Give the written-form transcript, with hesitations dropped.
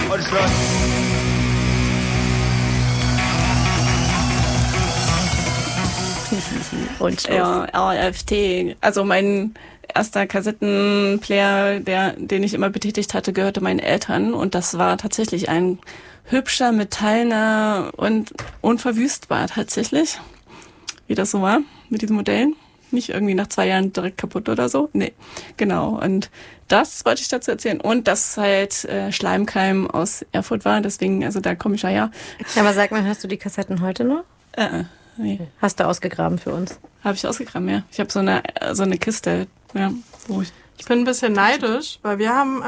Und Schluss. Und Schluss. Ja, RFT. Also mein erster Kassettenplayer, den ich immer betätigt hatte, gehörte meinen Eltern. Und das war tatsächlich ein hübscher, metallener und unverwüstbar tatsächlich. Wie das so war mit diesen Modellen. Nicht irgendwie nach 2 Jahren direkt kaputt oder so. Nee, genau. Und das wollte ich dazu erzählen. Und dass halt Schleimkeim aus Erfurt war. Deswegen, also da komme ich ja her. Aber sag mal, hast du die Kassetten heute noch? Nee. Hast du ausgegraben für uns? Habe ich ausgegraben, ja. Ich habe so eine Kiste, ja, wo ich... Ich bin ein bisschen neidisch, weil wir haben